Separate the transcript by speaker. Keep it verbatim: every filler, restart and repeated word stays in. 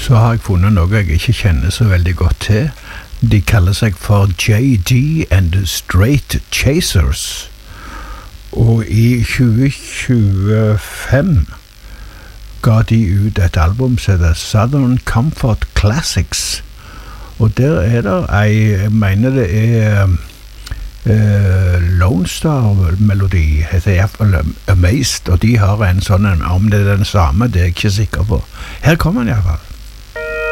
Speaker 1: så har jeg funnet noe jeg ikke kjenner så veldig godt til. De kaller seg for J D and the Straight Chasers. Og i tjue tjuefem ga de ut et album som heter Southern Comfort Classics. Og der er det ei, jeg mener det er uh, Lone Star-melodi, heter i hvert fall Amazed, og de har en sånn, om det er den samme, det er jeg ikke sikker på. Her kommer den i hvert fall.